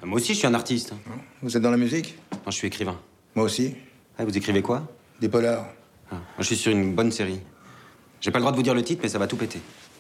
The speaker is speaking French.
Moi aussi, je suis un artiste. Vous êtes dans la musique? Non, je suis écrivain. Moi aussi. Ah, vous écrivez quoi? Des polars. Ah, moi, je suis sur une bonne série. J'ai pas le droit de vous dire le titre, mais ça va tout péter.